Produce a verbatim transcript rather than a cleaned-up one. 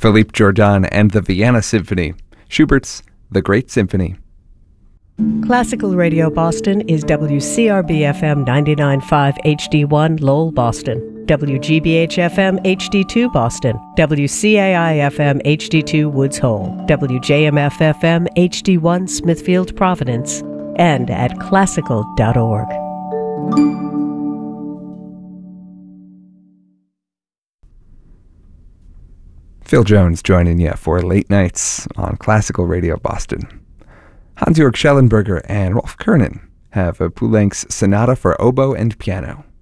Philippe Jordan and the Vienna Symphony, Schubert's The Great Symphony. Classical Radio Boston is W C R B F M ninety-nine point five H D one Lowell, Boston, W G B H F M H D two Boston, W C A I F M H D two Woods Hole, W J M F F M H D one Smithfield, Providence, and at classical dot org. Phil Jones joining you for Late Nights on Classical Radio Boston. Hans-Jörg Schellenberger and Rolf Kernen have a Poulenc's Sonata for Oboe and Piano.